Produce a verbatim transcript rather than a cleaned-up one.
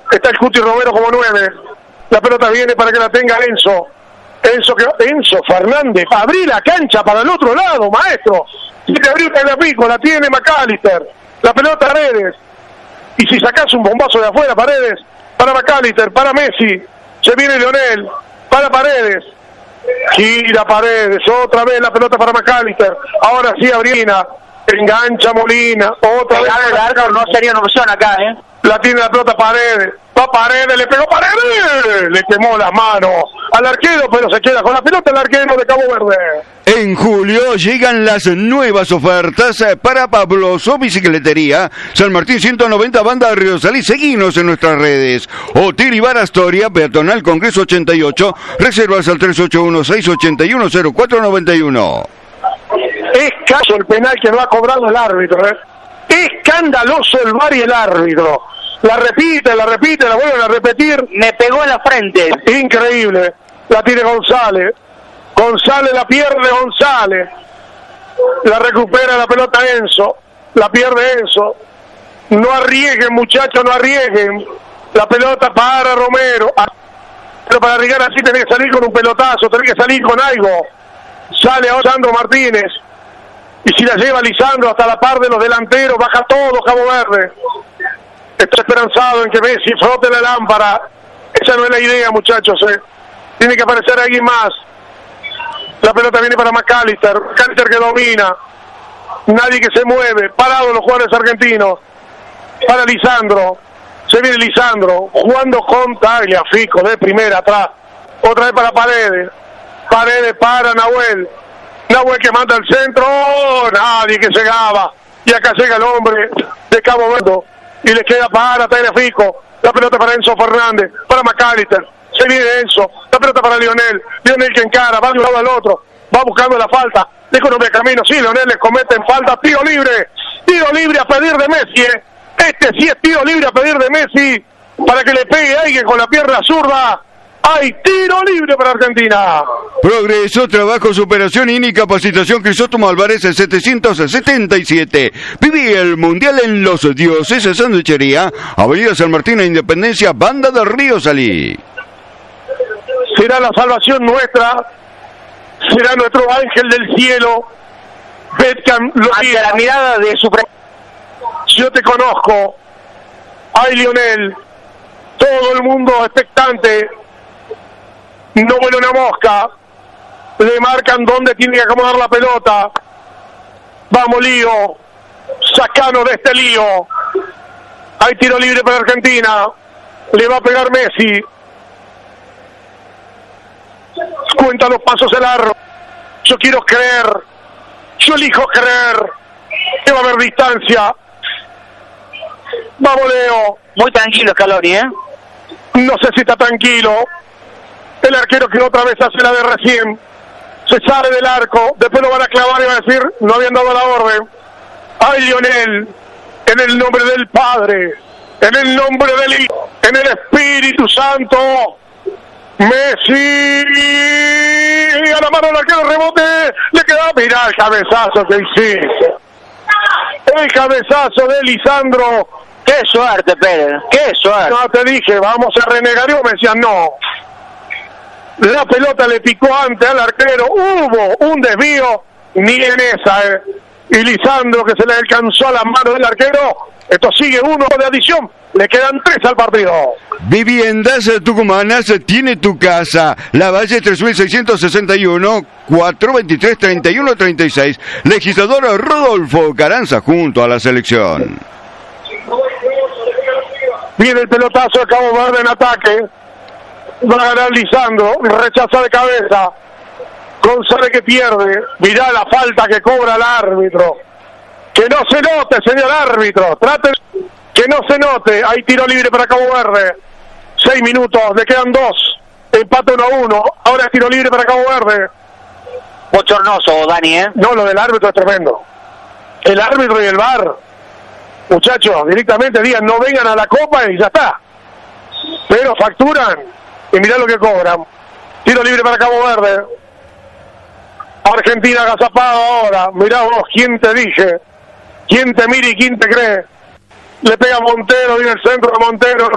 Está el Cuti Romero como nueve. La pelota viene para que la tenga Enzo. Enzo, que, Enzo Fernández. Abrí la cancha para el otro lado, maestro. Si te abrió la pico, la tiene McAllister. La pelota Paredes. Y si sacás un bombazo de afuera, Paredes. Para McAllister, para Messi. Se viene Leonel. Para Paredes. Gira Paredes. Otra vez la pelota para McAllister. Ahora sí, Abrina. Engancha Molina. Otra vez. El arco no sería una opción acá, ¿eh? La tiene la pelota Paredes. Va Paredes, le pegó Paredes. Le quemó las manos al arquero, pero se queda con la pelota el arquero de Cabo Verde. En julio llegan las nuevas ofertas para Pabloso Bicicletería, San Martín ciento noventa, Banda Río Salí. Seguinos en nuestras redes. Hotel Ibar Astoria, Peatonal Congreso ochenta y ocho. Reservas al tres ocho uno, seis ocho uno, cero cuatro nueve uno. Es caso el penal que no ha cobrado el árbitro, ¿eh? Escandaloso el V A R y el árbitro. La repite, la repite, la vuelven a repetir. Me pegó en la frente. Increíble. La tiene González. González la pierde, González. La recupera la pelota Enzo. La pierde Enzo. No arriesguen, muchachos, no arriesguen. La pelota para Romero. Pero para arriesgar así tenés que salir con un pelotazo, tenés que salir con algo. Sale ahora Sandro Martínez. Y si la lleva Lisandro hasta la par de los delanteros, baja todo Cabo Verde. Está esperanzado en que Messi frote la lámpara. Esa no es la idea, muchachos, ¿eh? Tiene que aparecer alguien más. La pelota viene para McAllister. McAllister que domina. Nadie que se mueve. Parados los jugadores argentinos. Para Lisandro. Se viene Lisandro. Jugando con Tagliafico de primera atrás. Otra vez para Paredes. Paredes para Nahuel. Nahuel que manda al centro. Oh, nadie que llegaba. Y acá llega el hombre de Cabo Verde. Y le queda para Tagliafico. La pelota para Enzo Fernández. Para McAllister. Se viene Enzo. La pelota para Lionel. Lionel que encara. Va de un lado al otro. Va buscando la falta. De economía camino. Sí, Lionel le comete en falta. Tiro libre. Tiro libre a pedir de Messi. ¿eh? Este sí es tiro libre a pedir de Messi. Para que le pegue a alguien con la pierna zurda. Hay tiro libre para Argentina. Progreso, trabajo, superación y incapacitación. Crisóstomo Álvarez, setecientos setenta y siete. Viví el Mundial en Los Dioses, Sanduchería, Avenida San Martín e Independencia, Banda del Río Salí. Será la salvación nuestra. Será nuestro ángel del cielo. Beckham lo ante la mirada de su pre... Yo te conozco. Ay, Lionel. Todo el mundo expectante. No vuela una mosca. Le marcan dónde tiene que acomodar la pelota. Vamos, lío. Sacanos de este lío. Hay tiro libre para Argentina. Le va a pegar Messi. Cuenta los pasos el arro. Yo quiero creer. Yo elijo creer que va a haber distancia. Vamos, Leo. Muy tranquilo Scaloni, ¿eh? No sé si está tranquilo. El arquero que otra vez hace la de recién. Se sale del arco. Después lo van a clavar y va a decir, no habían dado la orden. Ay, Lionel. En el nombre del Padre. En el nombre del Hijo. En el Espíritu Santo. Messi. A la mano del arquero, rebote. Le queda. Mirá el cabezazo que hiciste. El cabezazo de Lisandro. Qué suerte, Pérez. Qué suerte. No, te dije, vamos a renegar. Y vos me decías, no. La pelota le picó antes al arquero. Hubo un desvío. Ni en esa, eh. Y Lisandro que se le alcanzó a las manos del arquero. Esto sigue uno de adición. Le quedan tres al partido. Viviendas Tucumanas tiene tu casa. La Valle tres mil seiscientos sesenta y uno, cuatro veintitrés, treinta y uno, treinta y seis. Legislador Rodolfo Carranza junto a la selección. Viene el pelotazo de Cabo Verde en ataque. Va a ganar Lisandro. Rechaza de cabeza. González que pierde. Mirá la falta que cobra el árbitro. Que no se note, señor árbitro. Trate que no se note. Hay tiro libre para Cabo Verde. Seis minutos, le quedan dos. Empate uno a uno. Ahora es tiro libre para Cabo Verde. Bochornoso, Dani, ¿eh? No, lo del árbitro es tremendo. El árbitro y el V A R. Muchachos, directamente digan, no vengan a la copa y ya está. Pero facturan y mirá lo que cobran. Tiro libre para Cabo Verde. Argentina agazapado ahora. Mirá vos, ¿quién te dije? ¿Quién te mira y quién te cree? Le pega Montero, viene el centro de Montero.